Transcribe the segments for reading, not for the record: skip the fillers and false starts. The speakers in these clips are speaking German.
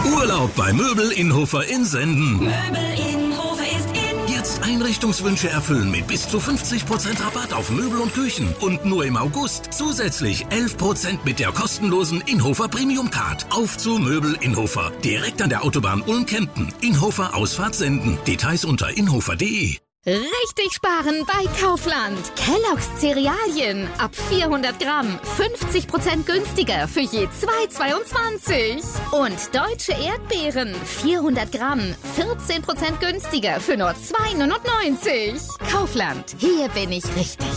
Urlaub bei Möbel Innhofer in Senden. Möbel Innhofer ist in. Jetzt Einrichtungswünsche erfüllen mit bis zu 50% Rabatt auf Möbel und Küchen. Und nur im August zusätzlich 11% mit der kostenlosen Innhofer Premium Card. Auf zu Möbel Innhofer. Direkt an der Autobahn Ulm-Kempten. Innhofer Ausfahrt Senden. Details unter innhofer.de. Richtig sparen bei Kaufland. Kellogg's Cerealien ab 400 Gramm 50% günstiger für je 2,22. Und deutsche Erdbeeren 400 Gramm 14% günstiger für nur 2,99. Kaufland, hier bin ich richtig.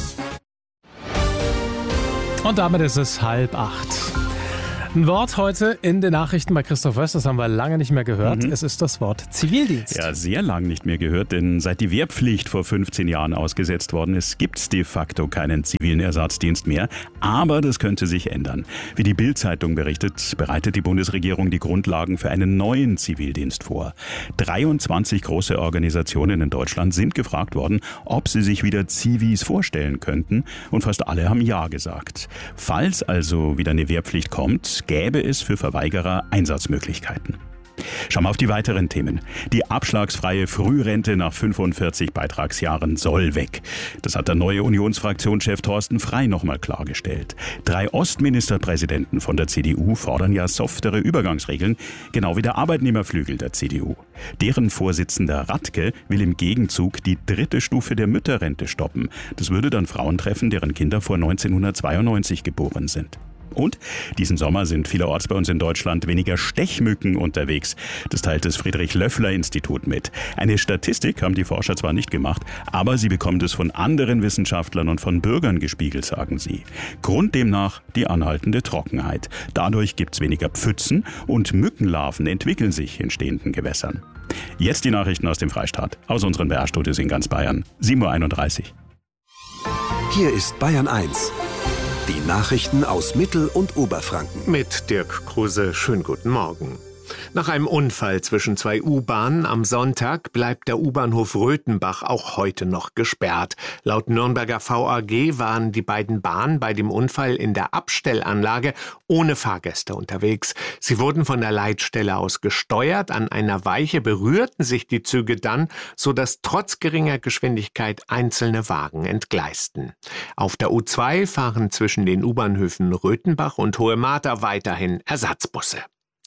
Und damit ist es 7:30. Ein Wort heute in den Nachrichten bei Christoph Wöst, das haben wir lange nicht mehr gehört. Es ist das Wort Zivildienst. Ja, sehr lang nicht mehr gehört, denn seit die Wehrpflicht vor 15 Jahren ausgesetzt worden ist, gibt es de facto keinen zivilen Ersatzdienst mehr. Aber das könnte sich ändern. Wie die Bild-Zeitung berichtet, bereitet die Bundesregierung die Grundlagen für einen neuen Zivildienst vor. 23 große Organisationen in Deutschland sind gefragt worden, ob sie sich wieder Zivis vorstellen könnten. Und fast alle haben Ja gesagt. Falls also wieder eine Wehrpflicht kommt, gäbe es für Verweigerer Einsatzmöglichkeiten. Schauen wir auf die weiteren Themen. Die abschlagsfreie Frührente nach 45 Beitragsjahren soll weg. Das hat der neue Unionsfraktionschef Thorsten Frey nochmal klargestellt. 3 Ostministerpräsidenten von der CDU fordern ja softere Übergangsregeln, genau wie der Arbeitnehmerflügel der CDU. Deren Vorsitzender Radke will im Gegenzug die 3. Stufe der Mütterrente stoppen. Das würde dann Frauen treffen, deren Kinder vor 1992 geboren sind. Und diesen Sommer sind vielerorts bei uns in Deutschland weniger Stechmücken unterwegs. Das teilt das Friedrich-Löffler-Institut mit. Eine Statistik haben die Forscher zwar nicht gemacht, aber sie bekommt es von anderen Wissenschaftlern und von Bürgern gespiegelt, sagen sie. Grund demnach die anhaltende Trockenheit. Dadurch gibt's weniger Pfützen und Mückenlarven entwickeln sich in stehenden Gewässern. Jetzt die Nachrichten aus dem Freistaat, aus unseren BR-Studios in ganz Bayern. 7:31 Uhr. Hier ist Bayern 1. Die Nachrichten aus Mittel- und Oberfranken. Mit Dirk Kruse, schönen guten Morgen. Nach einem Unfall zwischen 2 U-Bahnen am Sonntag bleibt der U-Bahnhof Röthenbach auch heute noch gesperrt. Laut Nürnberger VAG waren die beiden Bahnen bei dem Unfall in der Abstellanlage ohne Fahrgäste unterwegs. Sie wurden von der Leitstelle aus gesteuert. An einer Weiche berührten sich die Züge dann, sodass trotz geringer Geschwindigkeit einzelne Wagen entgleisten. Auf der U2 fahren zwischen den U-Bahnhöfen Röthenbach und Hohe Martha weiterhin Ersatzbusse.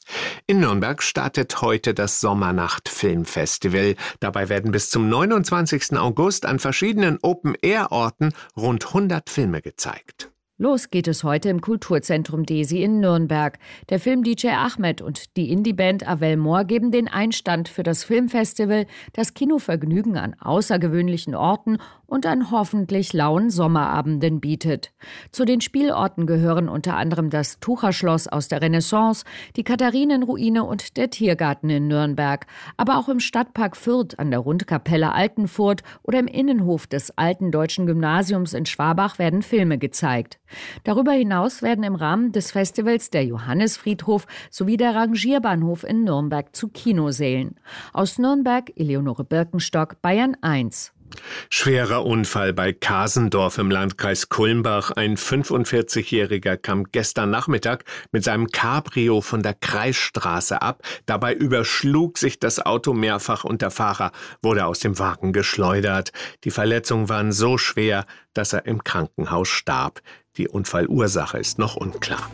In Nürnberg startet heute das Sommernacht-Filmfestival. Dabei werden bis zum 29. August an verschiedenen Open-Air-Orten rund 100 Filme gezeigt. Los geht es heute im Kulturzentrum Desi in Nürnberg. Der Film-DJ Ahmed und die Indie-Band Avel Moore geben den Einstand für das Filmfestival, das Kinovergnügen an außergewöhnlichen Orten und an hoffentlich lauen Sommerabenden bietet. Zu den Spielorten gehören unter anderem das Tucherschloss aus der Renaissance, die Katharinenruine und der Tiergarten in Nürnberg. Aber auch im Stadtpark Fürth an der Rundkapelle Altenfurth oder im Innenhof des Alten Deutschen Gymnasiums in Schwabach werden Filme gezeigt. Darüber hinaus werden im Rahmen des Festivals der Johannisfriedhof sowie der Rangierbahnhof in Nürnberg zu Kinosälen. Aus Nürnberg, Eleonore Birkenstock, Bayern 1. Schwerer Unfall bei Kasendorf im Landkreis Kulmbach. Ein 45-Jähriger kam gestern Nachmittag mit seinem Cabrio von der Kreisstraße ab. Dabei überschlug sich das Auto mehrfach und der Fahrer wurde aus dem Wagen geschleudert. Die Verletzungen waren so schwer, dass er im Krankenhaus starb. Die Unfallursache ist noch unklar.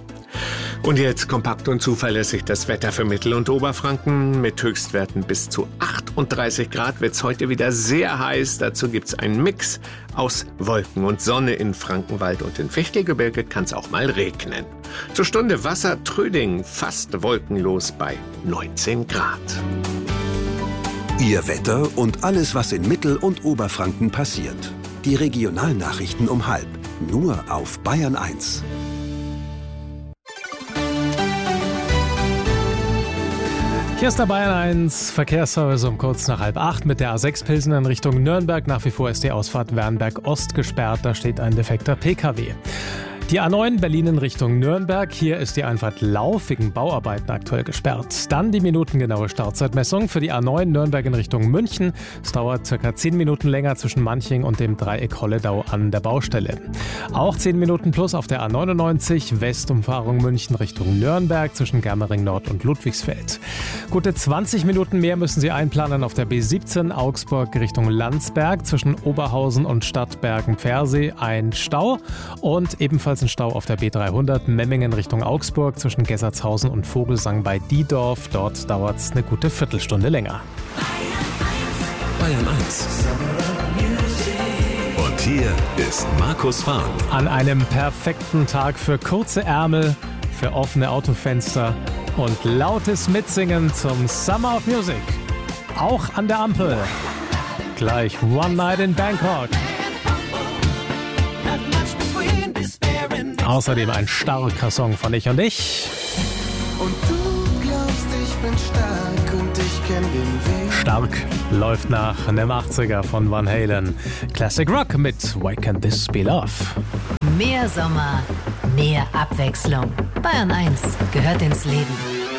Und jetzt kompakt und zuverlässig das Wetter für Mittel- und Oberfranken. Mit Höchstwerten bis zu 38 Grad wird es heute wieder sehr heiß. Dazu gibt es einen Mix aus Wolken und Sonne. In Frankenwald und in Fichtelgebirge kann es auch mal regnen. Zur Stunde Wasser Tröding fast wolkenlos bei 19 Grad. Ihr Wetter und alles, was in Mittel- und Oberfranken passiert. Die Regionalnachrichten um 12:30. Nur auf Bayern 1. Hier ist der Bayern 1 Verkehrsservice um kurz nach 7:30 mit der A6 Pilsen in Richtung Nürnberg. Nach wie vor ist die Ausfahrt Wernberg Ost gesperrt, da steht ein defekter PKW. Die A9 Berlin in Richtung Nürnberg. Hier ist die Einfahrt Lauf wegen Bauarbeiten aktuell gesperrt. Dann die minutengenaue Startzeitmessung für die A9 Nürnberg in Richtung München. Es dauert ca. 10 Minuten länger zwischen Manching und dem Dreieck Holledau an der Baustelle. Auch 10 Minuten plus auf der A99 Westumfahrung München Richtung Nürnberg zwischen Germering Nord und Ludwigsfeld. Gute 20 Minuten mehr müssen Sie einplanen auf der B17 Augsburg Richtung Landsberg zwischen Oberhausen und Stadtbergen-Pfersee ein Stau und ebenfalls ein Stau auf der B300 Memmingen Richtung Augsburg zwischen Gessertshausen und Vogelsang bei Diedorf. Dort dauert es eine gute Viertelstunde länger. Bayern 1. Und hier ist Markus Fahn. An einem perfekten Tag für kurze Ärmel, für offene Autofenster und lautes Mitsingen zum Summer of Music. Auch an der Ampel. Gleich One Night in Bangkok. Außerdem ein starker Song von Ich und Ich. Und du glaubst, ich bin stark und ich kenn den Weg. Stark läuft nach einem 80er von Van Halen. Classic Rock mit Why Can't This Be Love? Mehr Sommer, mehr Abwechslung. Bayern 1 gehört ins Leben.